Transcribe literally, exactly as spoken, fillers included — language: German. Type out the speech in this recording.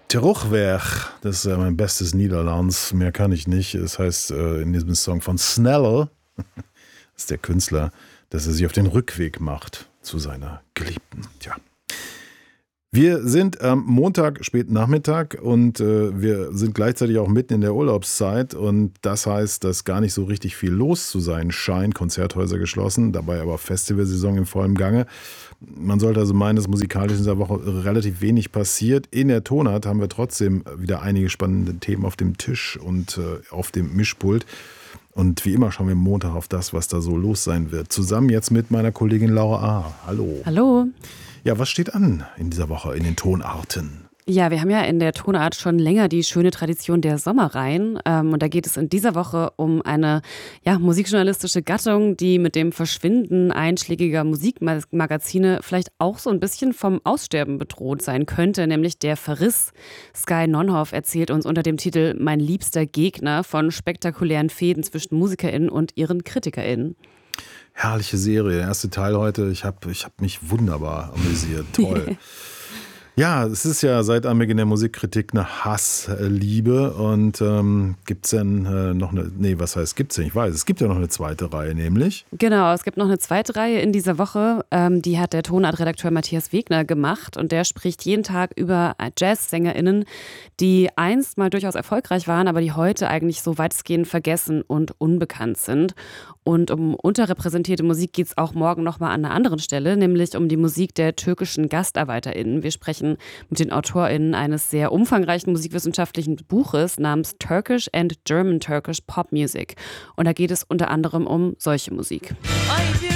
Terugweg, das ist äh, mein bestes Niederlands, mehr kann ich nicht. Das heißt äh, in diesem Song von Sneller, das ist der Künstler, dass er sich auf den Rückweg macht zu seiner Geliebten. Tja. Wir sind am Montag, spät Nachmittag und äh, wir sind gleichzeitig auch mitten in der Urlaubszeit und das heißt, dass gar nicht so richtig viel los zu sein scheint. Konzerthäuser geschlossen, dabei aber Festivalsaison in vollem Gange. Man sollte also meinen, dass musikalisch in dieser Woche relativ wenig passiert. In der Tonart haben wir trotzdem wieder einige spannende Themen auf dem Tisch und äh, auf dem Mischpult. Und wie immer schauen wir Montag auf das, was da so los sein wird. Zusammen jetzt mit meiner Kollegin Laura A. Hallo. Hallo. Ja, was steht an in dieser Woche in den Tonarten? Ja, wir haben ja in der Tonart schon länger die schöne Tradition der Sommerreihen. Ähm, und da geht es in dieser Woche um eine ja, musikjournalistische Gattung, die mit dem Verschwinden einschlägiger Musikmagazine vielleicht auch so ein bisschen vom Aussterben bedroht sein könnte, nämlich der Verriss. Sky Nonhoff erzählt uns unter dem Titel Mein liebster Gegner von spektakulären Fäden zwischen MusikerInnen und ihren KritikerInnen. Herrliche Serie, der erste Teil heute. Ich habe ich hab mich wunderbar amüsiert. Toll. Ja, es ist ja seit Anbeginn der Musikkritik eine Hassliebe. Und ähm, gibt es denn äh, noch eine, nee, was heißt gibt's denn? Ich weiß, es gibt ja noch eine zweite Reihe, nämlich. Genau, es gibt noch eine zweite Reihe in dieser Woche. Ähm, die hat der Tonart-Redakteur Matthias Wegner gemacht. Und der spricht jeden Tag über JazzsängerInnen, die einst mal durchaus erfolgreich waren, aber die heute eigentlich so weitestgehend vergessen und unbekannt sind. Und um unterrepräsentierte Musik geht es auch morgen nochmal an einer anderen Stelle, nämlich um die Musik der türkischen GastarbeiterInnen. Wir sprechen mit den AutorInnen eines sehr umfangreichen musikwissenschaftlichen Buches namens Turkish and German Turkish Pop Music. Und da geht es unter anderem um solche Musik.